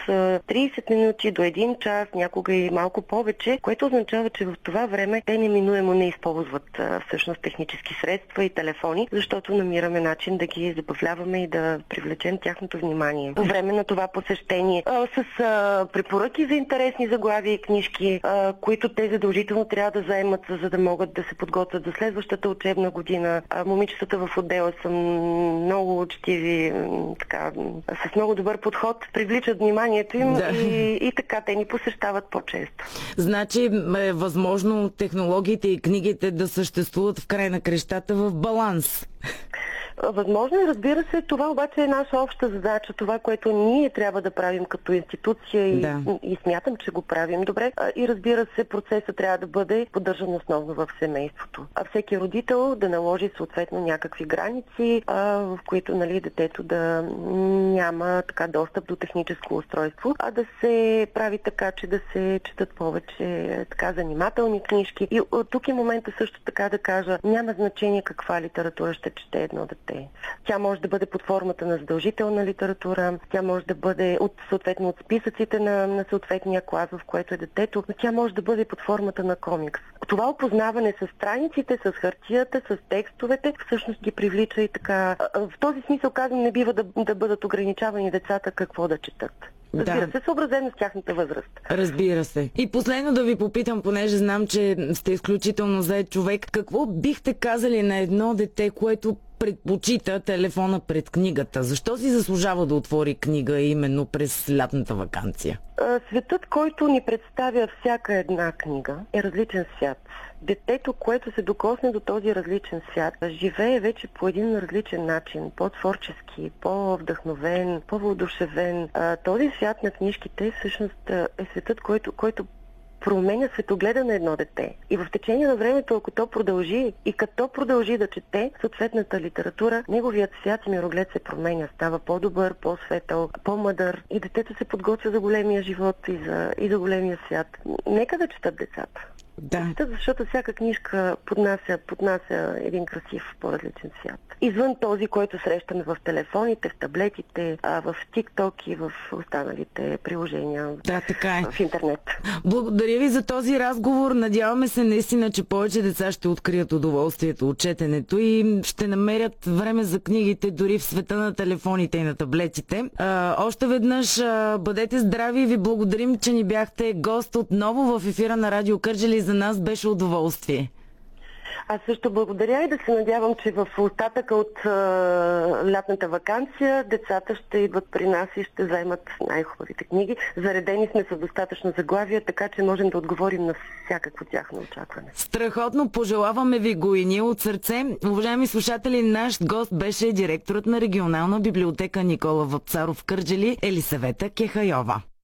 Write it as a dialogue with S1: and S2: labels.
S1: 30 минути до 1 час, някога и малко повече, което означава, че в това време те неминуемо не използват всъщност технически средства и телефони, защото намираме начин да ги забавляваме и да привлечем тяхното внимание. По време на това посещение с препоръки за интересни заглавия и книжки, които те задължително трябва да заемат, за да могат да се подготвят за следващата учебна година. Момичетата в отдела са много учтиви, така, с много добър подход, привличат вниманието им и така те ни посещават по-често.
S2: Значи е възможно технологиите и книгите да съществуват в край на крещата в баланс.
S1: Възможно е, разбира се, това обаче е наша обща задача, това, което ние трябва да правим като институция и смятам, че го правим добре. И разбира се, процесът трябва да бъде поддържан основно в семейството. А всеки родител да наложи съответно някакви граници, в които детето да няма така достъп до техническо устройство, а да се прави така, че да се четат повече така занимателни книжки. И тук е момента също така да кажа, няма значение каква литература ще чете едно дете. Тя може да бъде под формата на задължителна литература, тя може да бъде съответно от списъците на съответния клас, в което е детето, но тя може да бъде под формата на комикс. Това опознаване с страниците, с хартията, с текстовете, всъщност ги привлича и така. В този смисъл казвам, не бива да бъдат ограничавани децата какво да четат. Разбира се, съобразено с тяхната възраст.
S2: Разбира се. И последно да ви попитам, понеже знам, че сте изключително зает човек, какво бихте казали на едно дете, което предпочита телефона пред книгата? Защо си заслужава да отвори книга именно през лятната ваканция?
S1: Светът, който ни представя всяка една книга, е различен свят. Детето, което се докосне до този различен свят, живее вече по един различен начин, по-творчески, по-вдъхновен, по-въодушевен. Този свят на книжките всъщност е светът, който променя светогледа на едно дете. И в течение на времето, ако то продължи и като продължи да чете съответната литература, неговият свят и мироглед се променя. Става по-добър, по-светъл, по-мъдър и детето се подготвя за големия живот и за големия свят. Нека да четат децата.
S2: Да.
S1: Защото всяка книжка поднася един красив, по-различен свят. Извън този, който срещаме в телефоните, в таблетите, в TikTok и в останалите приложения в интернет.
S2: Благодаря ви за този разговор. Надяваме се наистина, че повече деца ще открият удоволствието от четенето и ще намерят време за книгите дори в света на телефоните и на таблетите. Още веднъж бъдете здрави и ви благодарим, че ни бяхте гост отново в ефира на Радио Кърджали. За нас беше удоволствие.
S1: Аз също благодаря и да се надявам, че в остатъка от лятната ваканция децата ще идват при нас и ще вземат най-хубавите книги. Заредени сме с достатъчно заглавия, така че можем да отговорим на всякакво тяхно очакване.
S2: Страхотно, пожелаваме ви го и ние от сърце. Уважаеми слушатели, наш гост беше директорът на регионална библиотека Никола Вапцаров в Кърджали, Елисавета Кехайова.